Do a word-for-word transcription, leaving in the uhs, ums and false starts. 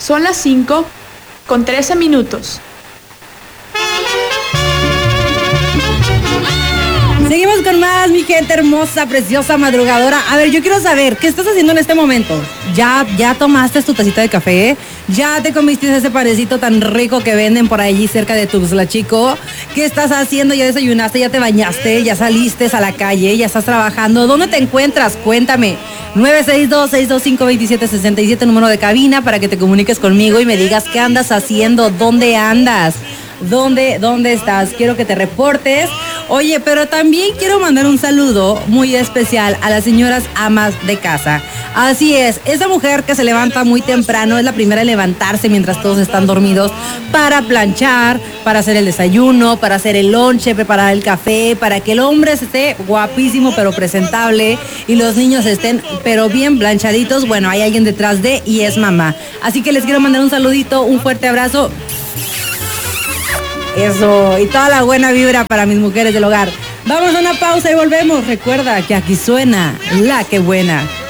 Son las cinco con trece minutos. Seguimos con más, mi gente hermosa, preciosa, madrugadora. A ver, yo quiero saber, ¿qué estás haciendo en este momento? ¿Ya, ya tomaste tu tacita de café? ¿Ya te comiste ese panecito tan rico que venden por allí cerca de Tuxtla Chico? ¿Qué estás haciendo? ¿Ya desayunaste? ¿Ya te bañaste? ¿Ya saliste a la calle? ¿Ya estás trabajando? ¿Dónde te encuentras? Cuéntame. nueve seis dos, seis dos cinco, dos siete seis siete, número de cabina para que te comuniques conmigo y me digas qué andas haciendo, dónde andas. ¿Dónde, ¿Dónde estás? Quiero que te reportes. Oye, pero también quiero mandar un saludo muy especial a las señoras amas de casa. Así es, esa mujer que se levanta muy temprano es la primera en levantarse mientras todos están dormidos para planchar, para hacer el desayuno, para hacer el lonche, preparar el café, para que el hombre esté guapísimo pero presentable y los niños estén pero bien planchaditos. Bueno, hay alguien detrás de y es mamá. Así que les quiero mandar un saludito, un fuerte abrazo. Eso, y toda la buena vibra para mis mujeres del hogar. Vamos a una pausa y volvemos. Recuerda que aquí suena La Que Buena.